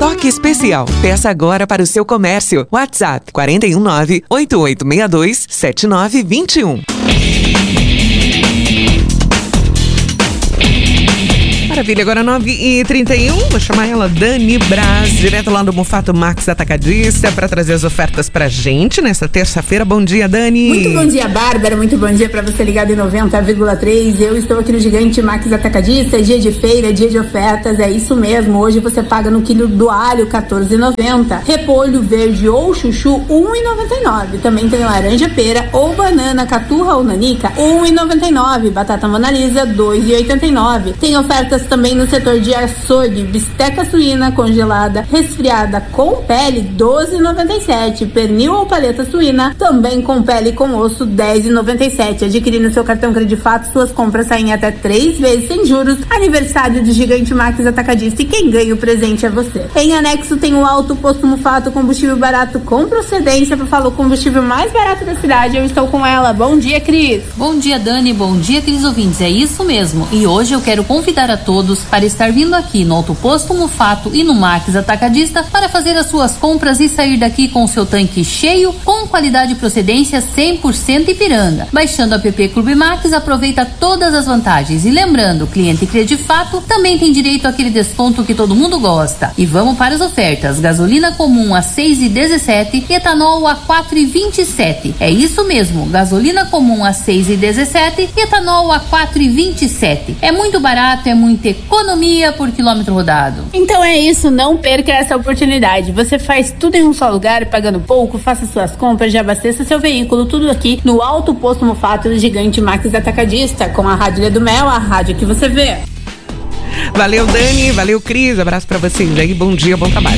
Toque especial. Peça agora para o seu comércio. WhatsApp 419-8862-7921. Maravilha, agora 9h31, vou chamar ela, Dani Braz, direto lá do Mufato Max Atacadista, para trazer as ofertas pra gente nessa terça-feira. Bom dia, Dani. Muito bom dia, Bárbara, muito bom dia para você ligado em 90,3. Eu estou aqui no Gigante Max Atacadista, dia de feira, dia de ofertas, é isso mesmo. Hoje você paga no quilo do alho R$14,90, repolho verde ou chuchu R$1,99. Também tem laranja pera ou banana, caturra ou nanica R$1,99, batata monalisa R$2,89. Tem ofertas também no setor de açougue, bisteca suína congelada, resfriada com pele R$12,97, pernil ou paleta suína também com pele e com osso R$10,97. Adquirindo seu cartão Credifato, suas compras saem até 3 vezes sem juros. Aniversário do Gigante Max Atacadista e quem ganha o presente é você. Em anexo tem o Alto Posto Mufato, combustível barato com procedência. Para falar o combustível mais barato da cidade, eu estou com ela. Bom dia, Cris. Bom dia, Dani. Bom dia, queridos ouvintes. É isso mesmo. E hoje eu quero convidar a todos para estar vindo aqui no Alto Posto Mufato e no Max Atacadista para fazer as suas compras e sair daqui com o seu tanque cheio, com qualidade e procedência 100% Ipiranga. Baixando o app Clube Max, aproveita todas as vantagens. E lembrando, cliente Credifato também tem direito àquele desconto que todo mundo gosta. E vamos para as ofertas. Gasolina comum a 6,17 e etanol a 4,27. É isso mesmo, gasolina comum a 6,17 e etanol a 4,27. É muito barato, é muita economia por quilômetro rodado. Então é isso, não perca essa oportunidade. Você faz tudo em um só lugar, pagando pouco, faça suas compras, já abasteça seu veículo, tudo aqui no Alto Posto Mufato do Gigante Max Atacadista, com a Rádio Ilha do Mel, a rádio que você vê. Valeu, Dani, valeu, Cris, abraço pra vocês aí, bom dia, bom trabalho.